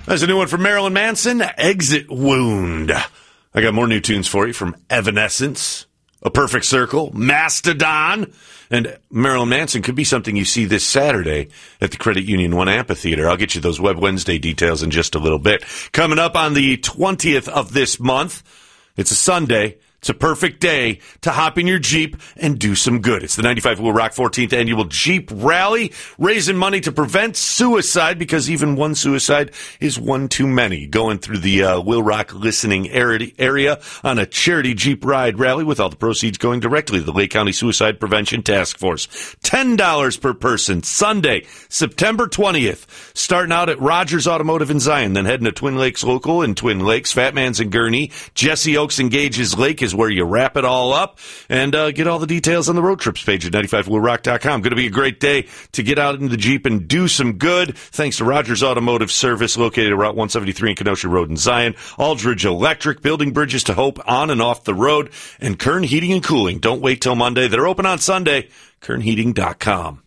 There's a new one from Marilyn Manson, Exit Wound. I got more new tunes for you from Evanescence, A Perfect Circle, Mastodon, and Marilyn Manson could be something you see this Saturday at the Credit Union One Amphitheater. I'll get you those Web Wednesday details in just a little bit. Coming up on the 20th of this month, it's a Sunday. It's a perfect day to hop in your Jeep and do some good. It's the 95 Will Rock 14th Annual Jeep Rally, raising money to prevent suicide because even one suicide is one too many. Going through the Will Rock listening area on a charity Jeep ride rally with all the proceeds going directly to the Lake County Suicide Prevention Task Force. $10 per person. Sunday, September 20th. Starting out at Rogers Automotive in Zion, then heading to Twin Lakes Local in Twin Lakes, Fat Man's in Gurnee, Jesse Oaks and Gages Lake is where you wrap it all up, and get all the details on the road trips page at 95willrock.com. Going to be a great day to get out in the Jeep and do some good. Thanks to Rogers Automotive Service, located at Route 173 and Kenosha Road in Zion. Aldridge Electric, building bridges to hope on and off the road. And Kern Heating and Cooling. Don't wait till Monday. They're open on Sunday. KernHeating.com.